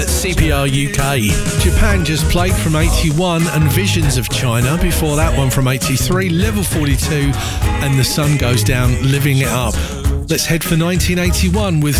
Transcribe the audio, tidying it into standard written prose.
CPR UK. Japan just played from 81 and Visions of China. Before that one from 83, Level 42 and The Sun Goes Down, Living It Up. Let's head for 1981 with